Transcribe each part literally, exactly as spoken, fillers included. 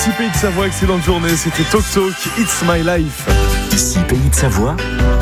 six pays de Savoie, excellente journée, c'était Talk Talk, It's My Life. six pays de Savoie,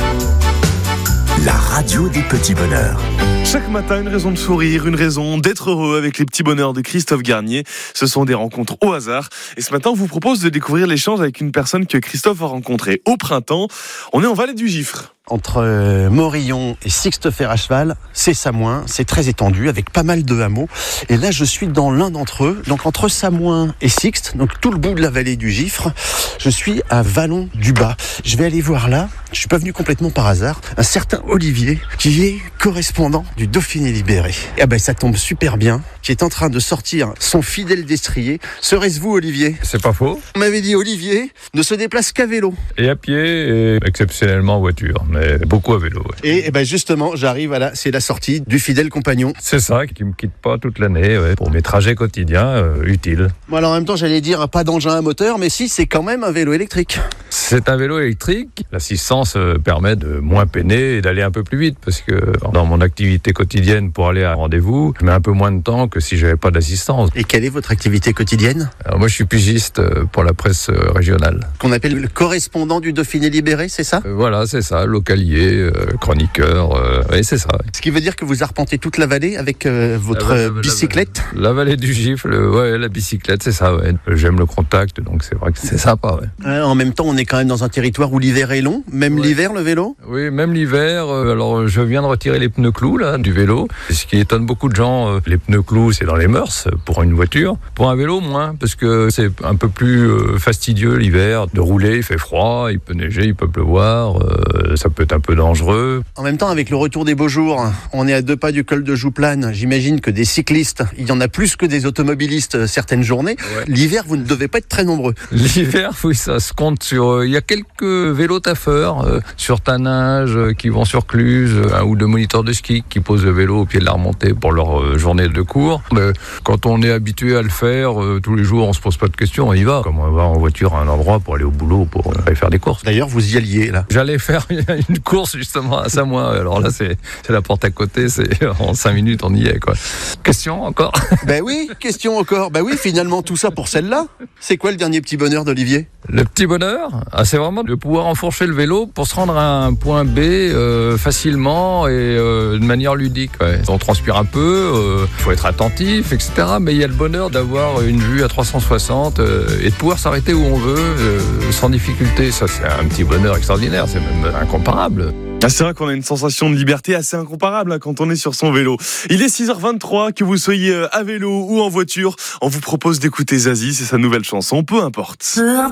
la radio des petits bonheurs. Chaque matin, une raison de sourire, une raison d'être heureux avec les petits bonheurs de Christophe Garnier. Ce sont des rencontres au hasard. Et ce matin, on vous propose de découvrir l'échange avec une personne que Christophe a rencontrée au printemps. On est en Vallée du Gifre. Entre euh, Morillon et Sixte-Fer à cheval, c'est Samoin, c'est très étendu avec pas mal de hameaux. Et là, je suis dans l'un d'entre eux, donc entre Samoin et Sixte, donc tout le bout de la vallée du Gifre. Je suis à Vallon du Bas. Je vais aller voir là, je suis pas venu complètement par hasard, un certain Olivier qui est correspondant du Dauphiné libéré. Et ben ça tombe super bien, qui est en train de sortir son fidèle destrier. Serait-ce vous, Olivier ? C'est pas faux. On m'avait dit Olivier ne se déplace qu'à vélo. Et à pied, et exceptionnellement en voiture, mais beaucoup à vélo. Ouais. Et, et ben justement, j'arrive à la, c'est la sortie du fidèle compagnon. C'est ça, qui me quitte pas toute l'année, ouais, pour mes trajets quotidiens euh, utiles. Bon alors en même temps, j'allais dire pas d'engin à moteur, mais si, c'est quand même un vélo électrique. C'est un vélo électrique. L'assistance euh, permet de moins peiner et d'aller un peu plus vite, parce que dans mon activité quotidienne pour aller à un rendez-vous, je mets un peu moins de temps que si j'avais pas d'assistance. Et quelle est votre activité quotidienne ? Alors moi, je suis pigiste pour la presse régionale. Qu'on appelle le correspondant du Dauphiné libéré, c'est ça ? Euh, voilà, c'est ça, localier, euh, chroniqueur, euh, oui, c'est ça. Ce qui veut dire que vous arpentez toute la vallée avec euh, votre la, la, bicyclette ? La, la vallée du Gifle, ouais, la bicyclette, c'est ça, ouais. J'aime le contact, donc c'est vrai que c'est sympa, ouais. Euh, en même temps, on est quand même dans un territoire où l'hiver est long, même ouais. L'hiver, le vélo ? Oui, même l'hiver. Euh, alors, je viens de retirer les pneus clous, là, du vélo. Ce qui étonne beaucoup de gens, euh, les pneus clous, c'est dans les mœurs pour une voiture. Pour un vélo, moins, parce que c'est un peu plus euh, fastidieux l'hiver de rouler, il fait froid, il peut neiger, il peut pleuvoir, euh, ça peut être un peu dangereux. En même temps, avec le retour des beaux jours, on est à deux pas du col de Jouplane. J'imagine que des cyclistes, il y en a plus que des automobilistes certaines journées. Ouais. L'hiver, vous ne devez pas être très nombreux. L'hiver, oui, ça se compte sur... Euh, il y a quelques vélos taffeurs euh, sur Tanage euh, qui vont sur Cluse, euh, ou de moniteurs de ski qui posent le vélo au pied de la remontée pour leur euh, journée de cours. Mais quand on est habitué à le faire, euh, tous les jours, on se pose pas de questions, on y va. Comme on va en voiture à un endroit pour aller au boulot, pour euh, aller faire des courses. D'ailleurs, vous y alliez, là. J'allais faire une course, justement, à Samoin. Alors là, c'est, c'est la porte à côté, c'est en cinq minutes, on y est, quoi. Question encore ? Ben oui, question encore. Ben oui, finalement, tout ça pour celle-là. C'est quoi le dernier petit bonheur d'Olivier ? Le petit bonheur, ah, c'est vraiment de pouvoir enfourcher le vélo pour se rendre à un point B euh, facilement et euh, de manière ludique. Ouais. On transpire un peu, il euh, faut être attentif, et cetera. Mais il y a le bonheur d'avoir une vue à trois cent soixante euh, et de pouvoir s'arrêter où on veut euh, sans difficulté. Ça, c'est un petit bonheur extraordinaire, c'est même incomparable. Ah, c'est vrai qu'on a une sensation de liberté assez incomparable hein, quand on est sur son vélo. Il est six heures vingt-trois, que vous soyez à vélo ou en voiture, on vous propose d'écouter Zazie, c'est sa nouvelle chanson, peu importe.